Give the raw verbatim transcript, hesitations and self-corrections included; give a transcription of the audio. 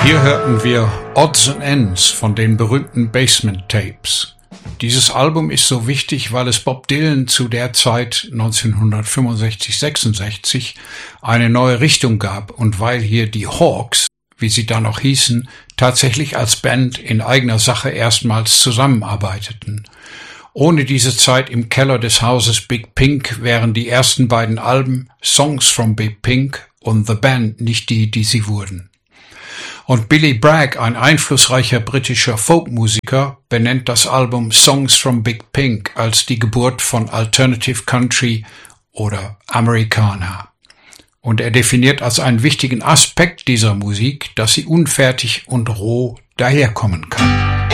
Hier hörten wir Odds and Ends von den berühmten Basement Tapes. Dieses Album ist so wichtig, weil es Bob Dylan zu der Zeit neunzehnhundertfünfundsechzig sechsundsechzig eine neue Richtung gab und weil hier die Hawks, wie sie da noch hießen, tatsächlich als Band in eigener Sache erstmals zusammenarbeiteten. Ohne diese Zeit im Keller des Hauses Big Pink wären die ersten beiden Alben Songs from Big Pink und The Band nicht die, die sie wurden. Und Billy Bragg, ein einflussreicher britischer Folkmusiker, benennt das Album Songs from Big Pink als die Geburt von Alternative Country oder Americana. Und er definiert als einen wichtigen Aspekt dieser Musik, dass sie unfertig und roh daherkommen kann.